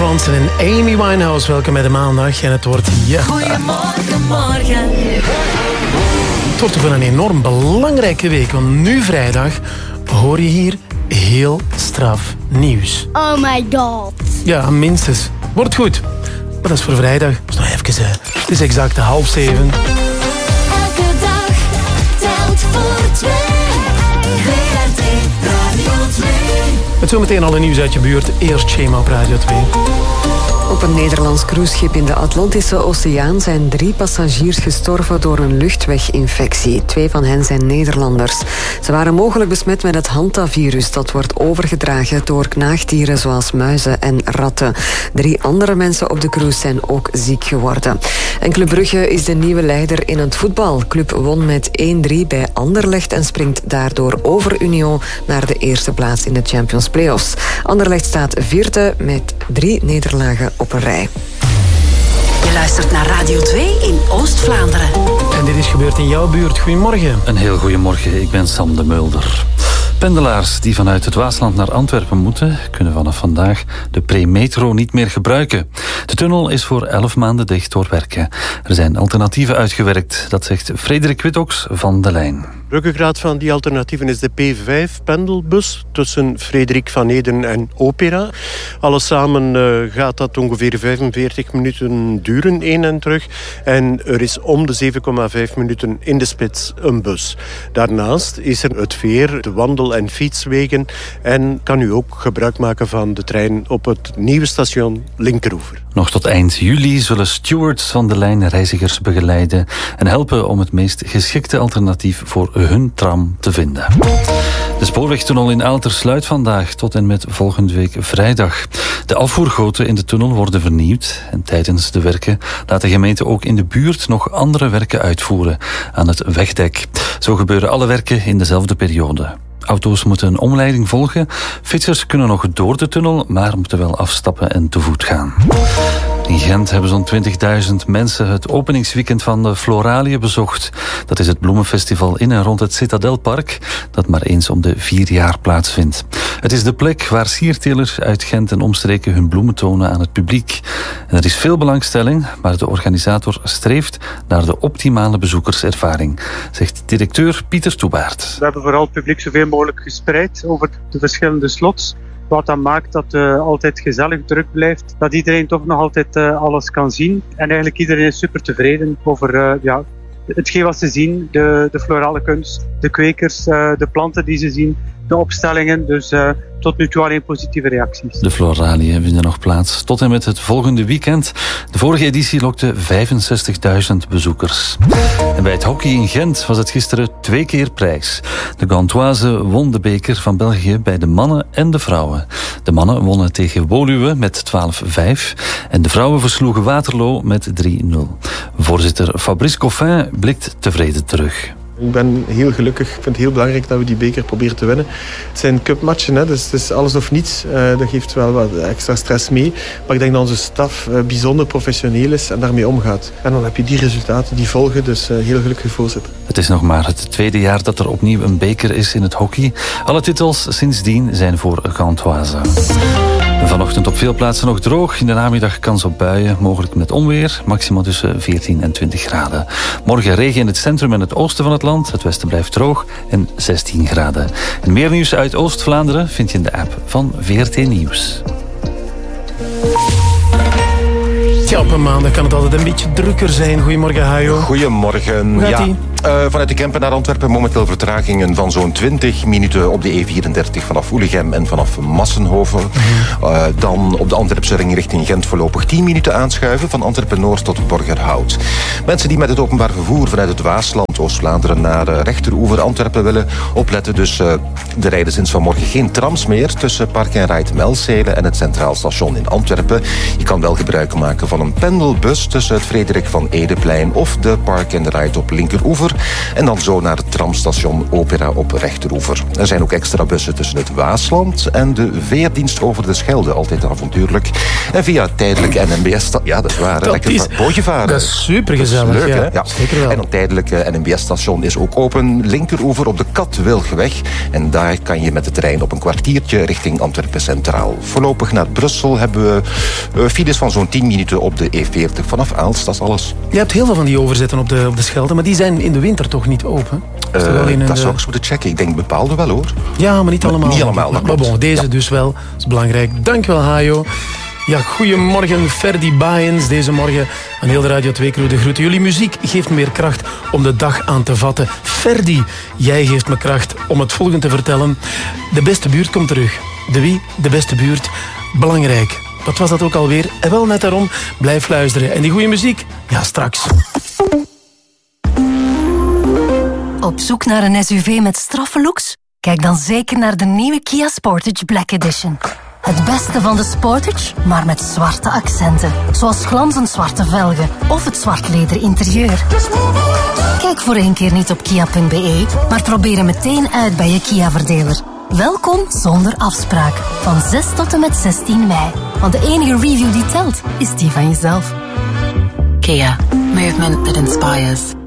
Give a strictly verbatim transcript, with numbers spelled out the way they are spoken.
Ronson en Amy Winehouse. Welkom bij de maandag. En het wordt... Ja. Goedemorgen, morgen. Het wordt toch wel een enorm belangrijke week. Want nu vrijdag hoor je hier heel straf nieuws. Oh my god. Ja, minstens. Wordt goed. Maar dat is voor vrijdag. Dus nog even, uh, het is exact half zeven. Elke dag telt voor twee. V R T Radio twee. Met zometeen alle nieuws uit je buurt. Eerst Shema op Radio twee. Op een Nederlands cruiseschip in de Atlantische Oceaan zijn drie passagiers gestorven door een luchtweginfectie. Twee van hen zijn Nederlanders. Ze waren mogelijk besmet met het Hantavirus. Dat wordt overgedragen door knaagdieren zoals muizen en ratten. Drie andere mensen op de cruise zijn ook ziek geworden. En Club Brugge is de nieuwe leider in het voetbal. Club won met één drie bij Anderlecht en springt daardoor over Union naar de eerste plaats in de Champions Playoffs. Anderlecht staat vierde met drie nederlagen op een rij. Je luistert naar Radio twee in Oost-Vlaanderen. En dit is gebeurd in jouw buurt. Goedemorgen. Een heel goedemorgen, ik ben Sam de Mulder. Pendelaars die vanuit het Waasland naar Antwerpen moeten, kunnen vanaf vandaag de premetro niet meer gebruiken. De tunnel is voor elf maanden dicht door werken. Er zijn alternatieven uitgewerkt, dat zegt Frederik Witox van De Lijn. Ruggengraat van die alternatieven is de P vijf pendelbus tussen Frederik van Eden en Opera. Alles samen uh, gaat dat ongeveer vijfenveertig minuten duren, heen en terug. En er is om de zeven komma vijf minuten in de spits een bus. Daarnaast is er het veer, de wandel- en fietswegen. En kan u ook gebruik maken van de trein op het nieuwe station Linkeroever. Nog tot eind juli zullen stewards van De Lijn reizigers begeleiden en helpen om het meest geschikte alternatief voor hun tram te vinden. De spoorwegtunnel in Aalter sluit vandaag tot en met volgende week vrijdag. De afvoergoten in de tunnel worden vernieuwd en tijdens de werken laat de gemeente ook in de buurt nog andere werken uitvoeren aan het wegdek. Zo gebeuren alle werken in dezelfde periode. Auto's moeten een omleiding volgen. Fietsers kunnen nog door de tunnel, maar moeten wel afstappen en te voet gaan. In Gent hebben zo'n twintigduizend mensen het openingsweekend van de Floralia bezocht. Dat is het bloemenfestival in en rond het Citadelpark, dat maar eens om de vier jaar plaatsvindt. Het is de plek waar siertelers uit Gent en omstreken hun bloemen tonen aan het publiek. En er is veel belangstelling, maar de organisator streeft naar de optimale bezoekerservaring, zegt directeur Pieter Toebaert. We hebben vooral het publiek zoveel mogelijk gespreid over de verschillende slots. Wat dan maakt dat het uh, altijd gezellig druk blijft. Dat iedereen toch nog altijd uh, alles kan zien. En eigenlijk iedereen is super tevreden over uh, ja, hetgeen wat ze zien. De, de florale kunst, de kwekers, uh, de planten die ze zien, de opstellingen. Dus uh, tot nu toe alleen positieve reacties. De Floralia vinden nog plaats tot en met het volgende weekend. De vorige editie lokte vijfenzestigduizend bezoekers. En bij het hockey in Gent was het gisteren twee keer prijs. De Gantoise won de beker van België bij de mannen en de vrouwen. De mannen wonnen tegen Woluwe met twaalf vijf en de vrouwen versloegen Waterloo met drie nul. Voorzitter Fabrice Coffin blikt tevreden terug. Ik ben heel gelukkig. Ik vind het heel belangrijk dat we die beker proberen te winnen. Het zijn cupmatchen, hè, dus het is alles of niets. Uh, dat geeft wel wat extra stress mee. Maar ik denk dat onze staf uh, bijzonder professioneel is en daarmee omgaat. En dan heb je die resultaten die volgen, dus uh, heel gelukkig voorzitter. Het is nog maar het tweede jaar dat er opnieuw een beker is in het hockey. Alle titels sindsdien zijn voor Gantoise. Vanochtend op veel plaatsen nog droog. In de namiddag kans op buien, mogelijk met onweer. Maximaal tussen veertien en twintig graden. Morgen regen in het centrum en het oosten van het land. Het westen blijft droog en zestien graden. En meer nieuws uit Oost-Vlaanderen vind je in de app van V R T Nieuws. Ja, op een maandag kan het altijd een beetje drukker zijn. Goedemorgen, Hajo. Goedemorgen. Hoe gaat ja. ie? Uh, vanuit de Kempen naar Antwerpen momenteel vertragingen van zo'n twintig minuten op de E vierendertig vanaf Oelegem en vanaf Massenhoven. Uh, dan op de Antwerpse ring richting Gent voorlopig tien minuten aanschuiven van Antwerpen-Noord tot Borgerhout. Mensen die met het openbaar vervoer vanuit het Waasland, Oost-Vlaanderen naar uh, rechteroever Antwerpen willen opletten. Dus uh, er rijden sinds vanmorgen geen trams meer tussen Park en Ride Melzele en het Centraal Station in Antwerpen. Je kan wel gebruik maken van een pendelbus tussen het Frederik van Edeplein of de Park and Ride op linkeroever. En dan zo naar het tramstation Opera op rechteroever. Er zijn ook extra bussen tussen het Waasland en de veerdienst over de Schelde. Altijd avontuurlijk. En via tijdelijk N M B S... Ja, dat is waar. Dat Lekker is, bootje varen. Dat is supergezellig. Dat is leuk, ja. hè? Ja. Zeker wel. En een tijdelijke N M B S-station is ook open. Linkeroever op de Katwilgeweg. En daar kan je met de trein op een kwartiertje richting Antwerpen Centraal. Voorlopig naar Brussel hebben we uh, files van zo'n tien minuten op de E veertig vanaf Aalst. Dat is alles. Je hebt heel veel van die overzetten op de, op de Schelde, maar die zijn in de winter toch niet open? Uh, Is toch alleen in dat de... zou ik eens moeten checken. Ik denk bepaalde wel, hoor. Ja, maar niet allemaal. Niet allemaal, dat Maar, klopt. maar bon, deze Ja. dus wel. Dat is belangrijk. Dank wel, Hajo. Ja, goedemorgen, Ferdy Baaiens. Deze morgen aan heel de Radio twee-crew de groeten. Jullie muziek geeft me meer kracht om de dag aan te vatten. Ferdy, jij geeft me kracht om het volgende te vertellen. De beste buurt komt terug. De wie? De beste buurt. Belangrijk. Wat was dat ook alweer? En wel net daarom, blijf luisteren. En die goede muziek? Ja, straks. Op zoek naar een S U V met straffe looks? Kijk dan zeker naar de nieuwe Kia Sportage Black Edition. Het beste van de Sportage, maar met zwarte accenten. Zoals glanzend zwarte velgen of het zwart leder interieur. Kijk voor één keer niet op kia punt b e, maar probeer hem meteen uit bij je Kia-verdeler. Welkom zonder afspraak. Van zes tot en met zestien mei. Want de enige review die telt, is die van jezelf. Kia. Movement that inspires.